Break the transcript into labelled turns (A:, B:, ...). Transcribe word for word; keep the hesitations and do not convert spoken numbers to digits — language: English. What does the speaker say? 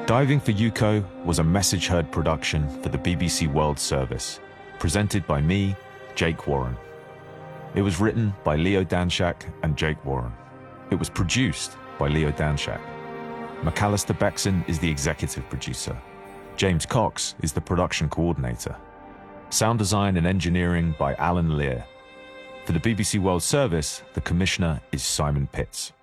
A: Diving for Yuko was a message heard production for the B B C World Service, presented by me, Jake Warren. It was written by Leo Danshak and Jake Warren. It was produced by Leo Danshak. McAllister Bexon is the executive producer. James Cox is the production coordinator. Sound design and engineering by Alan Lear. For the B B C World Service, the commissioner is Simon Pitts.